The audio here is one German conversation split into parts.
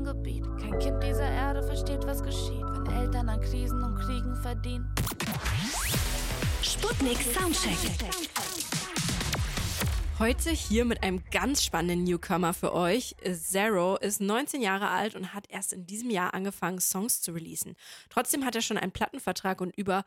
Gebiet. Kein Kind dieser Erde versteht, was geschieht, wenn Eltern an Krisen und Kriegen verdienen. Sputnik Soundcheck. Heute hier mit einem ganz spannenden Newcomer für euch. Zero ist 19 Jahre alt und hat erst in diesem Jahr angefangen, Songs zu releasen. Trotzdem hat er schon einen Plattenvertrag und über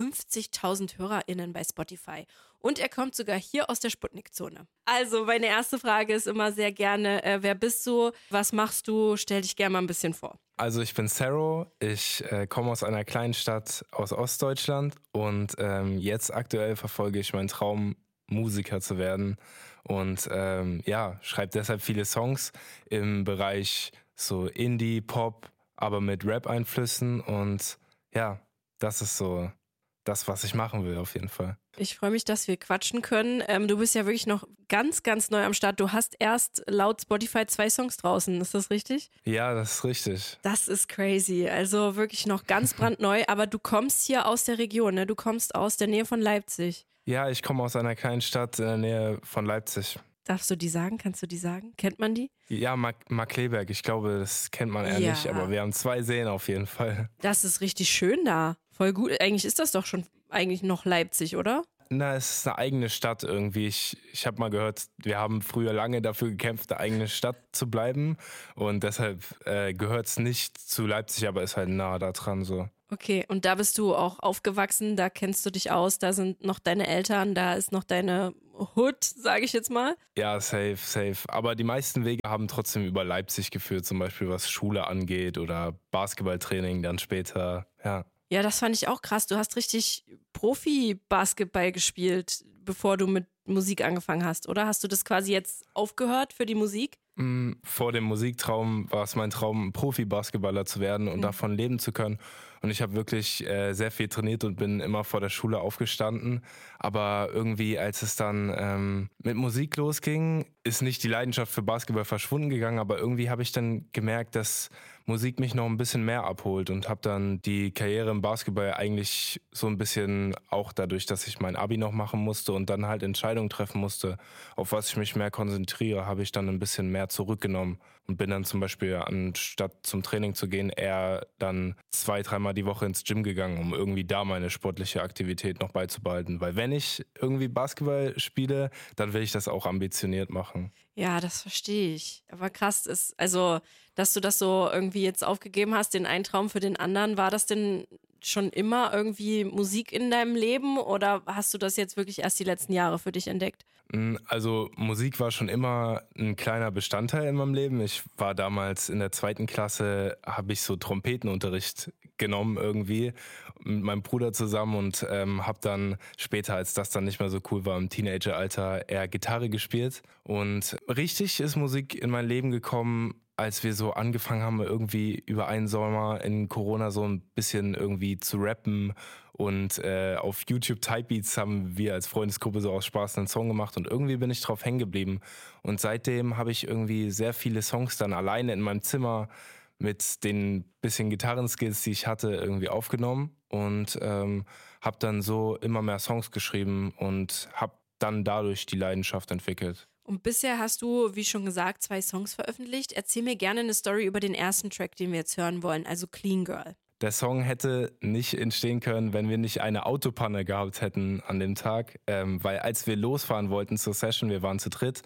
50.000 HörerInnen bei Spotify. Und er kommt sogar hier aus der Sputnik-Zone. Also meine erste Frage ist immer sehr gerne, wer bist du, was machst du, stell dich gerne mal ein bisschen vor. Also ich bin Zero, ich komme aus einer kleinen Stadt aus Ostdeutschland und jetzt aktuell verfolge ich meinen Traum, Musiker zu werden und schreibe deshalb viele Songs im Bereich so Indie, Pop, aber mit Rap-Einflüssen und ja, das ist so das, was ich machen will auf jeden Fall. Ich freue mich, dass wir quatschen können. Du bist ja wirklich noch ganz, ganz neu am Start. Du hast erst laut Spotify 2 Songs draußen, ist das richtig? Ja, das ist richtig. Das ist crazy, also wirklich noch ganz brandneu, aber du kommst hier aus der Region, ne? Du kommst aus der Nähe von Leipzig. Ja, ich komme aus einer kleinen Stadt in der Nähe von Leipzig. Darfst du die sagen? Kannst du die sagen? Kennt man die? Ja, Markkleeberg, ich glaube, das kennt man eher nicht, aber wir haben 2 Seen auf jeden Fall. Das ist richtig schön da. Voll gut. Eigentlich ist das doch schon eigentlich noch Leipzig, oder? Na, es ist eine eigene Stadt irgendwie. Ich habe mal gehört, wir haben früher lange dafür gekämpft, eine eigene Stadt zu bleiben und deshalb gehört es nicht zu Leipzig, aber ist halt nah da dran so. Okay, und da bist du auch aufgewachsen, da kennst du dich aus, da sind noch deine Eltern, da ist noch deine Hood, sage ich jetzt mal. Ja, safe. Aber die meisten Wege haben trotzdem über Leipzig geführt, zum Beispiel was Schule angeht oder Basketballtraining dann später, ja. Ja, das fand ich auch krass. Du hast richtig Profi-Basketball gespielt, bevor du mit Musik angefangen hast, oder? Hast du das quasi jetzt aufgehört für die Musik? Vor dem Musiktraum war es mein Traum, Profi-Basketballer zu werden und davon leben zu können. Und ich habe wirklich sehr viel trainiert und bin immer vor der Schule aufgestanden. Aber irgendwie, als es dann mit Musik losging, ist nicht die Leidenschaft für Basketball verschwunden gegangen. Aber irgendwie habe ich dann gemerkt, dass Musik mich noch ein bisschen mehr abholt und habe dann die Karriere im Basketball eigentlich so ein bisschen, auch dadurch, dass ich mein Abi noch machen musste und dann halt Entscheidungen treffen musste, auf was ich mich mehr konzentriere, habe ich dann ein bisschen mehr zurückgenommen und bin dann zum Beispiel, anstatt zum Training zu gehen, eher dann 2-3 Mal die Woche ins Gym gegangen, um irgendwie da meine sportliche Aktivität noch beizubehalten. Weil wenn ich irgendwie Basketball spiele, dann will ich das auch ambitioniert machen. Ja, das verstehe ich. Aber krass ist, also, dass du das so irgendwie jetzt aufgegeben hast, den einen Traum für den anderen, war das denn schon immer irgendwie Musik in deinem Leben oder hast du das jetzt wirklich erst die letzten Jahre für dich entdeckt? Also Musik war schon immer ein kleiner Bestandteil in meinem Leben. Ich war damals in der 2. Klasse, habe ich so Trompetenunterricht genommen irgendwie mit meinem Bruder zusammen und habe dann später, als das dann nicht mehr so cool war, im Teenageralter eher Gitarre gespielt. Und richtig ist Musik in mein Leben gekommen, als wir so angefangen haben, irgendwie über einen Sommer in Corona so ein bisschen irgendwie zu rappen und auf YouTube Typebeats haben wir als Freundesgruppe so aus Spaß einen Song gemacht und irgendwie bin ich drauf hängen geblieben. Und seitdem habe ich irgendwie sehr viele Songs dann alleine in meinem Zimmer mit den bisschen Gitarrenskills, die ich hatte, irgendwie aufgenommen und habe dann so immer mehr Songs geschrieben und habe dann dadurch die Leidenschaft entwickelt. Und bisher hast du, wie schon gesagt, 2 Songs veröffentlicht. Erzähl mir gerne eine Story über den ersten Track, den wir jetzt hören wollen, also Clean Girl. Der Song hätte nicht entstehen können, wenn wir nicht eine Autopanne gehabt hätten an dem Tag, weil als wir losfahren wollten zur Session, wir waren zu dritt,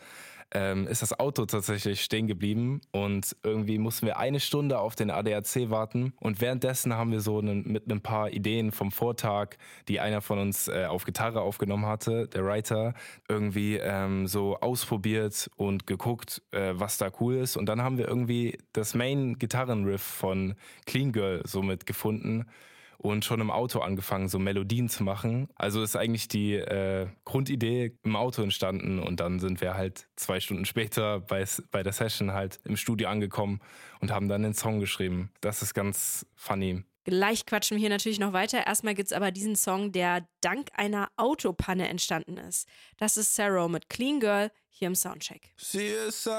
ist das Auto tatsächlich stehen geblieben und irgendwie mussten wir 1 Stunde auf den ADAC warten und währenddessen haben wir so mit ein paar Ideen vom Vortag, die einer von uns auf Gitarre aufgenommen hatte, der Writer, irgendwie so ausprobiert und geguckt, was da cool ist und dann haben wir irgendwie das Main-Gitarrenriff von Clean Girl somit gefunden und schon im Auto angefangen, so Melodien zu machen. Also ist eigentlich die Grundidee im Auto entstanden und dann sind wir halt 2 Stunden später bei der Session halt im Studio angekommen und haben dann den Song geschrieben. Das ist ganz funny. Gleich quatschen wir hier natürlich noch weiter. Erstmal gibt's aber diesen Song, der dank einer Autopanne entstanden ist. Das ist Zero mit Clean Girl hier im Soundcheck. CSI